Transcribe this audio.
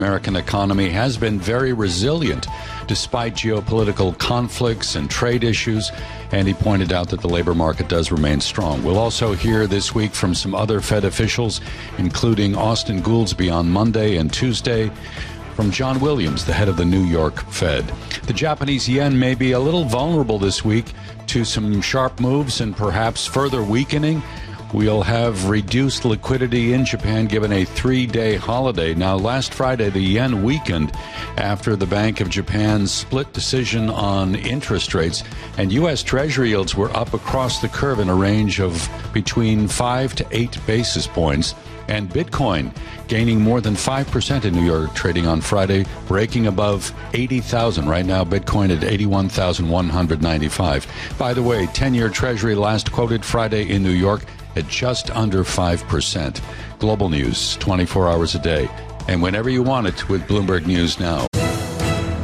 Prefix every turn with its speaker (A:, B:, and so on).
A: American economy has been very resilient despite geopolitical conflicts and trade issues, and he pointed out that the labor market does remain strong. We'll also hear this week from some other Fed officials, including Austin Goolsbee on Monday and Tuesday, from John Williams, the head of the New York Fed. The Japanese yen may be a little vulnerable this week to some sharp moves and perhaps further weakening. We'll have reduced liquidity in Japan given a 3-day holiday. Now, last Friday, the yen weakened after the Bank of Japan's split decision on interest rates, and U.S. Treasury yields were up across the curve in a range of between 5 to 8 basis points. And Bitcoin gaining more than 5% in New York trading on Friday, breaking above 80,000. Right now, Bitcoin at 81,195. By the way, 10-year Treasury last quoted Friday in New York at just under 5%. Global news, 24 hours a day. And whenever you want it with Bloomberg News Now.